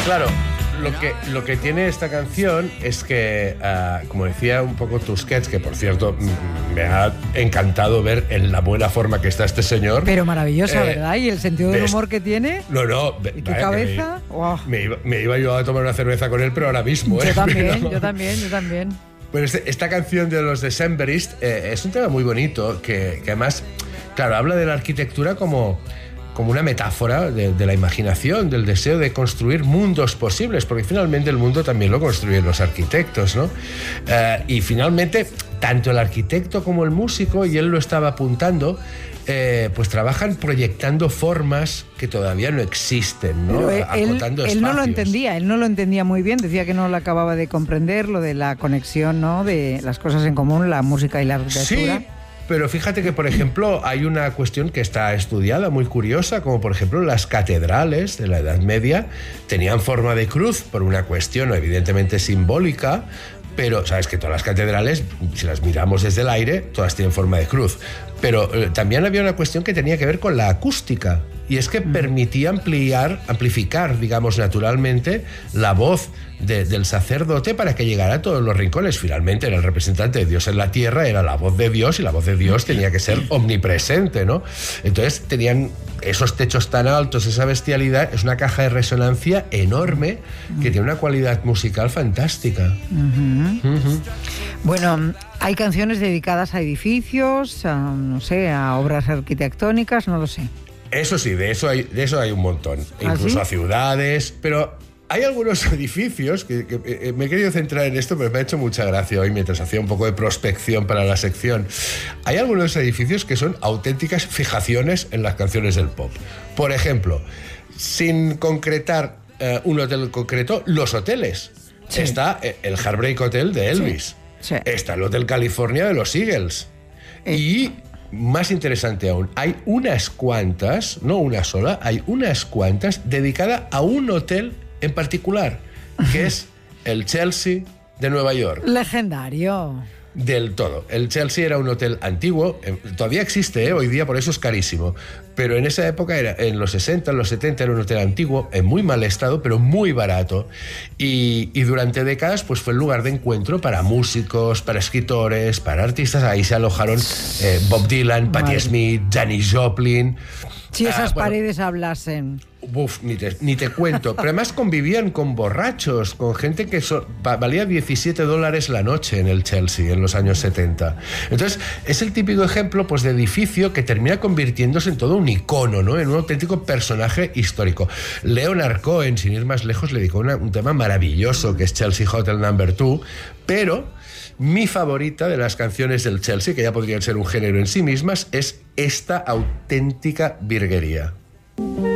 Claro, lo que tiene esta canción es que, como decía un poco Tusquets, que por cierto me ha encantado ver en la buena forma que está este señor. Pero maravillosa, ¿verdad? Y el sentido del humor que tiene. No. ¿Y qué cabeza? Wow. Me iba yo a tomar una cerveza con él, pero ahora mismo. Yo también. Pero esta canción de los Decemberists es un tema muy bonito, que además, claro, habla de la arquitectura como una metáfora de la imaginación, del deseo de construir mundos posibles, porque finalmente el mundo también lo construyen los arquitectos, ¿no? Y finalmente, tanto el arquitecto como el músico, y él lo estaba apuntando, pues trabajan proyectando formas que todavía no existen, ¿no? Acotando espacios. Él no lo entendía muy bien, decía que no lo acababa de comprender, lo de la conexión, ¿no? De las cosas en común, la música y la arquitectura. Sí. Pero fíjate que, por ejemplo, hay una cuestión que está estudiada, muy curiosa, como por ejemplo las catedrales de la Edad Media tenían forma de cruz por una cuestión evidentemente simbólica, pero sabes que todas las catedrales, si las miramos desde el aire, todas tienen forma de cruz. Pero también había una cuestión que tenía que ver con la acústica, y es que permitía amplificar, digamos, naturalmente la voz del sacerdote para que llegara a todos los rincones. Finalmente era el representante de Dios en la tierra, era la voz de Dios, y la voz de Dios tenía que ser omnipresente, ¿no? Entonces tenían esos techos tan altos, esa bestialidad. Es una caja de resonancia enorme que tiene una cualidad musical fantástica. Bueno, hay canciones dedicadas a edificios, a obras arquitectónicas, no lo sé. Eso sí, de eso hay un montón, incluso ¿sí? A ciudades, pero hay algunos edificios que me he querido centrar en esto, pero me ha hecho mucha gracia hoy mientras hacía un poco de prospección para la sección. Hay algunos edificios que son auténticas fijaciones en las canciones del pop. Por ejemplo, sin concretar un hotel en concreto, los hoteles. Sí. Está el Heartbreak Hotel de Elvis. Sí. Está el Hotel California de los Eagles. Y más interesante aún, hay unas cuantas, no una sola, hay unas cuantas dedicadas a un hotel en particular, que es el Chelsea de Nueva York. Legendario. Del todo. El Chelsea era un hotel antiguo, todavía existe, hoy día por eso es carísimo, pero en esa época, en los 60, en los 70, era un hotel antiguo, en muy mal estado, pero muy barato, y durante décadas pues fue el lugar de encuentro para músicos, para escritores, para artistas. Ahí se alojaron Bob Dylan, Patti Smith, Janis Joplin. Si esas paredes hablasen. Uf, ni te cuento. Pero además convivían con borrachos, con gente que valía $17 la noche en el Chelsea en los años 70. Entonces, es el típico ejemplo pues, de edificio que termina convirtiéndose en todo un icono, ¿no? En un auténtico personaje histórico. Leonard Cohen, sin ir más lejos, le dedicó un tema maravilloso que es Chelsea Hotel No. 2, pero mi favorita de las canciones del Chelsea, que ya podrían ser un género en sí mismas, es esta auténtica virguería.